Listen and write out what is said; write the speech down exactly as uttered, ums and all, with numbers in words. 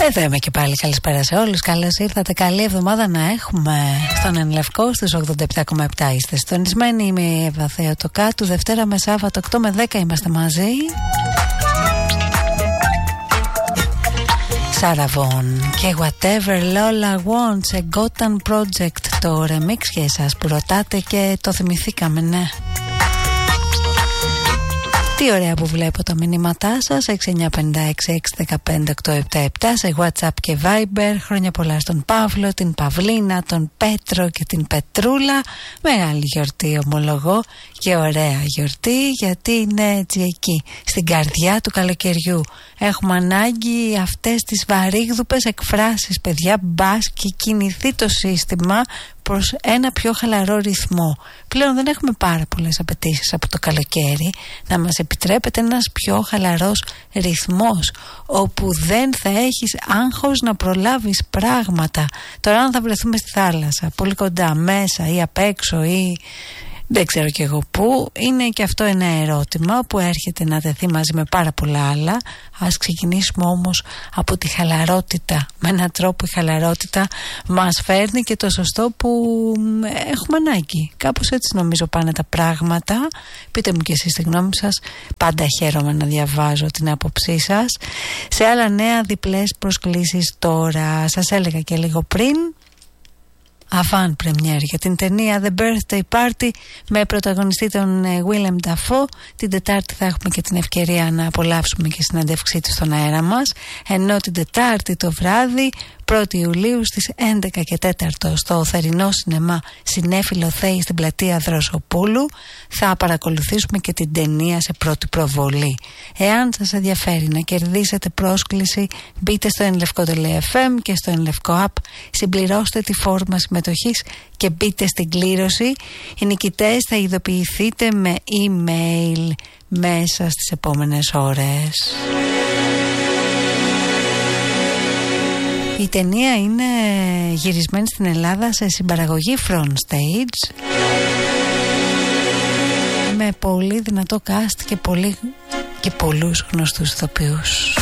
Εδώ είμαι και πάλι, καλησπέρα σε όλους. Καλώς ήρθατε, καλή εβδομάδα να έχουμε στον Εν Λευκό στους ογδόντα επτά κόμμα επτά. Είστε συντονισμένοι, είμαι η Εύα Θεοτοκάτου. Δευτέρα με Σάββατο οκτώ με δέκα είμαστε μαζί. Σαραβόν και Whatever Lola Wants, a Gotham Project, το remix για εσάς που ρωτάτε και το θυμηθήκαμε, ναι. Τι ωραία που βλέπω τα μηνύματά σας. Έξι εννιά πέντε έξι έξι ένα πέντε οκτώ επτά επτά σε WhatsApp και Viber. Χρόνια πολλά στον Παύλο, την Παυλίνα, τον Πέτρο και την Πετρούλα. Μεγάλη γιορτή ομολογώ, και ωραία γιορτή, γιατί είναι έτσι εκεί στην καρδιά του καλοκαιριού. Έχουμε ανάγκη αυτές τις βαρύγδουπες εκφράσεις, παιδιά. Μπας και κινηθεί το σύστημα προς ένα πιο χαλαρό ρυθμό. Πλέον δεν έχουμε πάρα πολλές απαιτήσεις από το καλοκαίρι. Να μας επιτρέπεται ένας πιο χαλαρός ρυθμός, όπου δεν θα έχεις άγχος να προλάβεις πράγματα. Τώρα αν θα βρεθούμε στη θάλασσα, πολύ κοντά, μέσα ή απ' έξω ή δεν ξέρω κι εγώ πού, είναι και αυτό ένα ερώτημα που έρχεται να τεθεί μαζί με πάρα πολλά άλλα. Ας ξεκινήσουμε όμως από τη χαλαρότητα. Με έναν τρόπο η χαλαρότητα μας φέρνει και το σωστό που έχουμε ανάγκη. Κάπως έτσι νομίζω πάνε τα πράγματα. Πείτε μου κι εσείς τη γνώμη σας. Πάντα χαίρομαι να διαβάζω την άποψή σας. Σε άλλα νέα, διπλές προσκλήσεις τώρα. Σας έλεγα και λίγο πριν, avant premiere για την ταινία The Birthday Party με πρωταγωνιστή τον Willem Dafoe. Την Τετάρτη θα έχουμε και την ευκαιρία να απολαύσουμε και συνέντευξή του στον αέρα μας, ενώ την Τετάρτη το βράδυ πρώτη Ιουλίου στις έντεκα και τέσσερα στο θερινό σινεμά Συνέφιλο Θέη στην πλατεία Δροσοπούλου θα παρακολουθήσουμε και την ταινία σε πρώτη προβολή. Εάν σας ενδιαφέρει να κερδίσετε πρόσκληση, μπείτε στο ενλευκό τελεία εφ εμ και στο Ενλευκό App, συμπληρώστε τη φόρμα συμμετοχής και μπείτε στην κλήρωση. Οι νικητές θα ειδοποιηθείτε με email μέσα στις επόμενες ώρες. Η ταινία είναι γυρισμένη στην Ελλάδα σε συμπαραγωγή front stage, με πολύ δυνατό cast και, πολύ, και πολλούς γνωστούς ηθοποιούς.